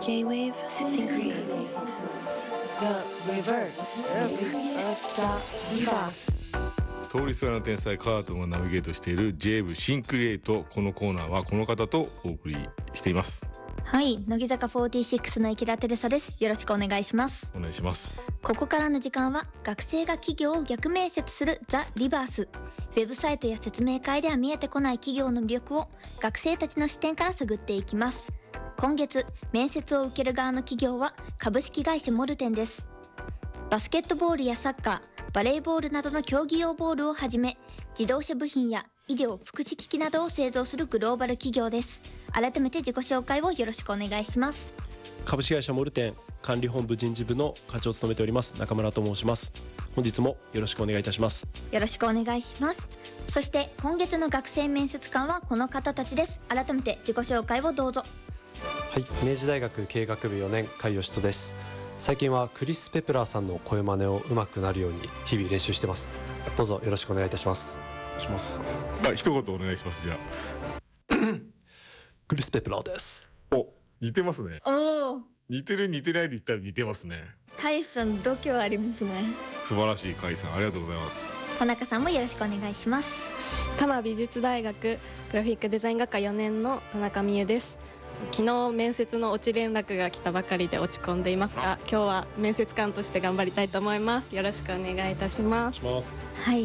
J-Wave Synchrony. The Reverse. The Reverse. 通りすがりの天才カートンがナビゲートしている J-Wave シンクリエイト。このコーナーはこの方とお送りしています。 はい、乃木坂46の池田テレサです。よろしくお願いします。 お願いします。 ここからの時間は学生が企業を逆面接するザ・リバース。ウェブサイトや説明会では見えてこない企業の魅力を学生たちの視点から探っていきます。今月、面接を受ける側の企業は株式会社モルテンです。バスケットボールやサッカー、バレーボールなどの競技用ボールをはじめ、自動車部品や医療・福祉機器などを製造するグローバル企業です。改めて自己紹介をよろしくお願いします。 株式会社モルテン管理本部人事部の課長を務めております中村と申します。本日もよろしくお願いいたします。 よろしくお願いします。そして今月の学生面接官はこの方たちです。改めて自己紹介をどうぞ。 はい、明治大学経営学部4年甲斐義人です。最近はクリス・ペプラーさんの声真似を上手くなるように日々練習してます。どうぞよろしくお願いいたします。 お願いします。 一言お願いします。じゃあクリス・ペプラーです。 お、似てますね。 おー、 似てる似てないで言ったら似てますね。 カイさん度胸ありますね。 素晴らしい。甲斐さんありがとうございます。 田中さんもよろしくお願いします。 多摩美術大学グラフィックデザイン学科4年の田中美優です。昨日面接の落ち連絡が来たばかりで落ち込んでいますが、今日は面接官として頑張りたいと思います。よろしくお願いいたします。 はい、